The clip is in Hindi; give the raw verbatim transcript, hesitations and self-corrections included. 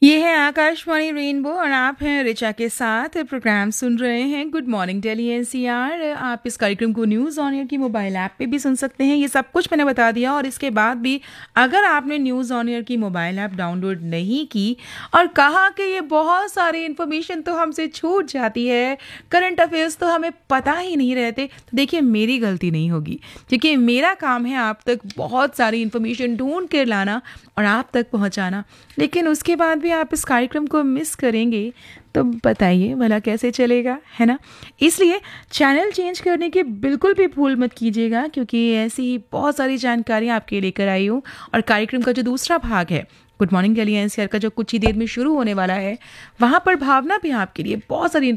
ये है आकाशवाणी रेनबो और आप हैं ऋचा के साथ प्रोग्राम सुन रहे हैं गुड मॉर्निंग दिल्ली एनसीआर। आप इस कार्यक्रम को न्यूज़ ऑन एयर की मोबाइल ऐप पे भी सुन सकते हैं। ये सब कुछ मैंने बता दिया और इसके बाद भी अगर आपने न्यूज़ ऑन एयर की मोबाइल ऐप डाउनलोड नहीं की और कहा कि ये बहुत सारी इन्फॉर्मेशन तो हमसे छूट जाती है, करंट अफेयर्स तो हमें पता ही नहीं रहते, तो देखिए मेरी गलती नहीं होगी, क्योंकि मेरा काम है आप तक बहुत सारी इन्फॉर्मेशन ढूंढ कर लाना और आप तक पहुंचाना। लेकिन उसके बाद भी आप इस कार्यक्रम को मिस करेंगे तो बताइए भला कैसे चलेगा, है ना। इसलिए चैनल चेंज करने की बिल्कुल भी भूल मत कीजिएगा, क्योंकि ऐसी ही बहुत सारी जानकारी आपके लेकर आई हूँ। और कार्यक्रम का जो दूसरा भाग है गुड मॉर्निंग दिल्ली एनसीआर का, जो कुछ ही देर में शुरू होने वाला है, वहाँ पर भावना भी आपके लिए बहुत सारी